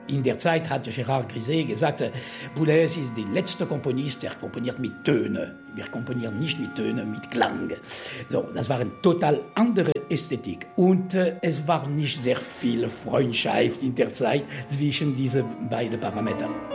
In der Zeit hat Gérard Griset gesagt, Boulez ist der letzte Komponist, der komponiert mit Tönen. Wir komponieren nicht mit Tönen, mit Klang. So, das war eine total andere Ästhetik. Und es war nicht sehr viel Freundschaft in der Zeit zwischen diesen beiden Parametern.